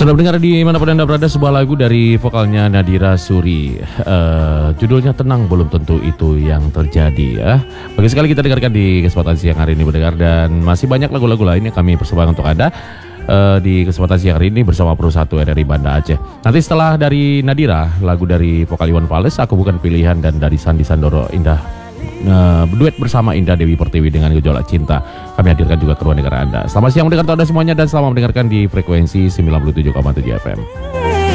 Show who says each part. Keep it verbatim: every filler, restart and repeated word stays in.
Speaker 1: Sudah mendengar di manapun Anda berada sebuah lagu dari vokalnya Nadira Suri. uh, Judulnya Tenang Belum Tentu Itu Yang Terjadi ya. Bagi sekali kita dengarkan di kesempatan siang hari ini mendengar. Dan masih banyak lagu-lagu lain yang kami persembahkan untuk Anda uh, di kesempatan siang hari ini bersama Pro satu R R I Banda Aceh. Nanti setelah dari Nadira, lagu dari vokal Iwan Fals, Aku Bukan Pilihan, dan dari Sandi Sandoro, Indah Uh, duet bersama Indah Dewi Pertiwi dengan Gejolak Cinta, kami hadirkan juga ke ruang dengar Anda. Selamat siang mendengar Anda semuanya, dan selamat mendengarkan di frekuensi sembilan puluh tujuh koma tujuh F M.